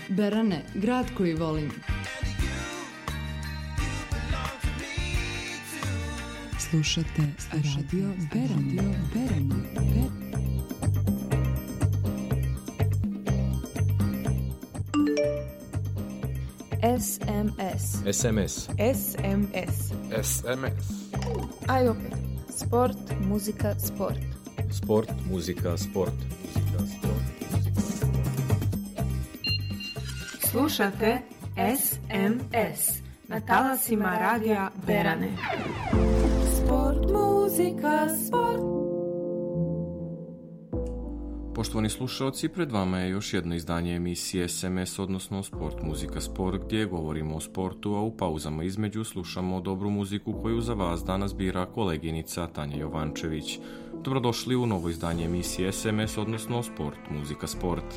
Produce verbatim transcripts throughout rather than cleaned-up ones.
Berane, grad koji volim. Slušate Radio Berane. Berane. S M S. S M S. S M S. S M S. Aj opet. Sport, muzika, sport. Sport, muzika, sport. Muzika, sport. Slušate S M S na talasima radija Berane. Sport, muzika, sport. Poštovani slušalci, pred vama je još jedno izdanje emisije S M S, odnosno Sport, muzika, sport, gdje govorimo o sportu, a u pauzama između slušamo dobru muziku koju za vas danas bira koleginica Tanja Jovančević. Dobrodošli u novo izdanje emisije S M S, odnosno Sport, muzika, sport.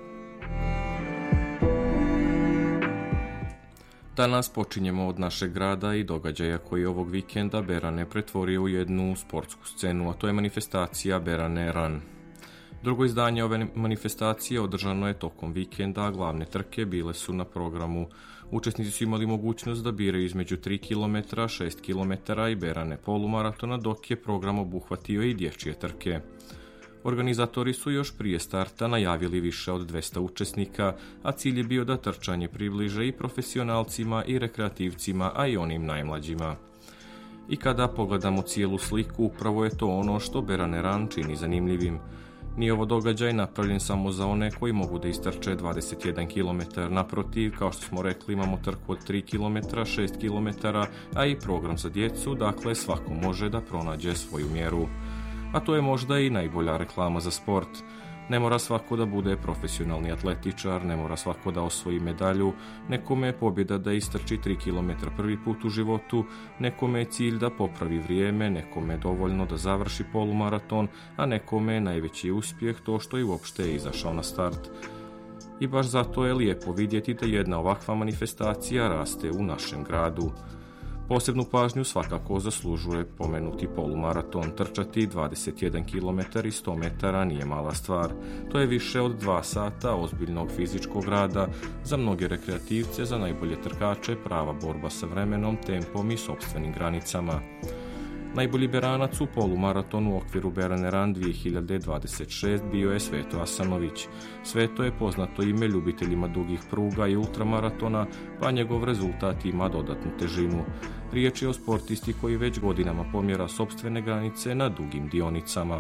Danas počinjemo od našeg grada i događaja koji ovog vikenda Berane pretvorio u jednu sportsku scenu, a to je manifestacija Berane Run. Drugo izdanje ove manifestacije održano je tokom vikenda, a glavne trke bile su na programu. Učesnici su imali mogućnost da biraju između tri kilometra, šest kilometara i Berane polumaratona, dok je program obuhvatio i dječje trke. Organizatori su još prije starta najavili više od dvesta učesnika, a cilj je bio da trčanje približe i profesionalcima i rekreativcima, a i onim najmlađima. I kada pogledamo cijelu sliku, upravo je to ono što Berane Run čini zanimljivim. Nije ovo događaj napravljen samo za one koji mogu da istrče dvadeset jedan kilometar. Naprotiv, kao što smo rekli, imamo trku od tri kilometra, šest kilometara, a i program za djecu, dakle svako može da pronađe svoju mjeru. A to je možda i najbolja reklama za sport. Ne mora svako da bude profesionalni atletičar, ne mora svako da osvoji medalju, nekome je pobjeda da istrči tri kilometra prvi put u životu, nekome je cilj da popravi vrijeme, nekome je dovoljno da završi polumaraton, a nekome je najveći uspjeh to što je uopšte izašao na start. I baš zato je lijepo vidjeti da jedna ovakva manifestacija raste u našem gradu. Posebnu pažnju svakako zaslužuje pomenuti polumaraton. Trčati dvadeset jedan kilometar i sto metara nije mala stvar. To je više od dva sata ozbiljnog fizičkog rada, za mnoge rekreativce, za najbolje trkače, prava borba sa vremenom, tempom i sopstvenim granicama. Najbolji beranac u polumaratonu u okviru Berane Run dvije hiljade dvadeset šest bio je Sveto Asanović. Sveto je poznato ime ljubiteljima dugih pruga i ultramaratona, pa njegov rezultat ima dodatnu težinu. Riječ je o sportisti koji već godinama pomjera sopstvene granice na dugim dionicama.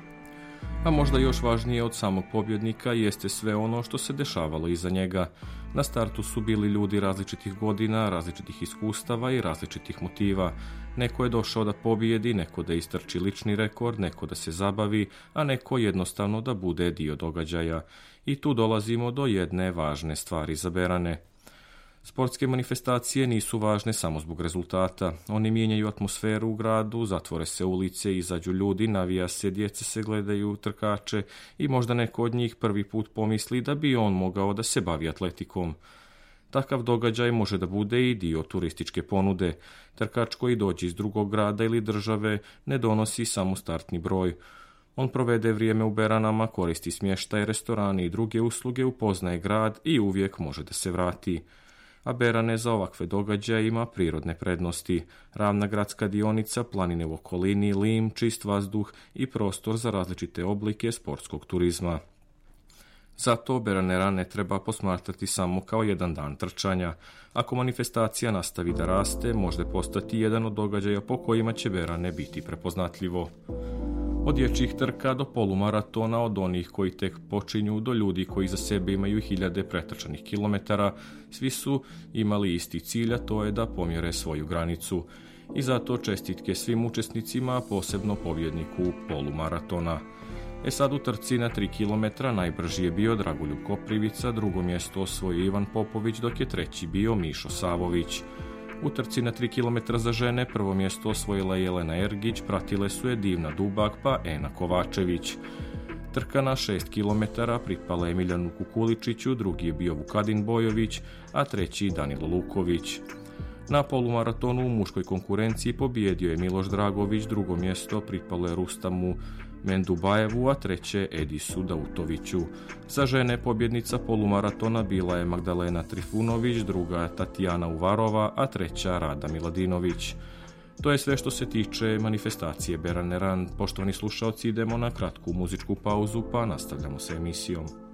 A možda još važnije od samog pobjednika jeste sve ono što se dešavalo iza njega. Na startu su bili ljudi različitih godina, različitih iskustava i različitih motiva. Neko je došao da pobijedi, neko da istrči lični rekord, neko da se zabavi, a neko jednostavno da bude dio događaja. I tu dolazimo do jedne važne stvari za Berane. Sportske manifestacije nisu važne samo zbog rezultata. Oni mijenjaju atmosferu u gradu, zatvore se ulice, izađu ljudi, navija se, djeca se gledaju, trkače i možda neko od njih prvi put pomisli da bi on mogao da se bavi atletikom. Takav događaj može da bude i dio turističke ponude. Trkač koji dođe iz drugog grada ili države ne donosi samo startni broj. On provede vrijeme u Beranama, koristi smještaj, restorane i druge usluge, upoznaje grad i uvijek može da se vrati. A Berane za ovakve događaje ima prirodne prednosti. Ravna gradska dionica, planine u okolini, lim, čist vazduh i prostor za različite oblike sportskog turizma. Zato Berane Run ne treba posmatrati samo kao jedan dan trčanja. Ako manifestacija nastavi da raste, može postati jedan od događaja po kojima će Berane biti prepoznatljivo. Od dječjih trka do polumaratona, od onih koji tek počinju do ljudi koji za sebe imaju hiljade pretrčanih kilometara, svi su imali isti cilj, a to je da pomjere svoju granicu. I zato čestitke svim učesnicima, posebno pobjedniku polumaratona. E sad u trci na tri kilometra najbrži je bio Dragoljub Koprivica, drugo mjesto osvojio Ivan Popović, dok je treći bio Mišo Savović. U trci na tri kilometra za žene prvo mjesto osvojila Jelena Ergić, pratile su je Divna Dubak pa Ena Kovačević. Trka na šest kilometara pripala je Miljanu Kukuličiću, drugi je bio Vukadin Bojović, a treći Danilo Luković. Na polumaratonu u muškoj konkurenciji pobijedio je Miloš Dragović, drugo mjesto pripalo je Rustamu Mendubajevu, a treće Edisu Dautoviću. Za žene pobjednica polumaratona bila je Magdalena Trifunović, druga Tatjana Uvarova, a treća Rada Miladinović. To je sve što se tiče manifestacije Berane Ran. Poštovani slušalci, idemo na kratku muzičku pauzu pa nastavljamo sa emisijom.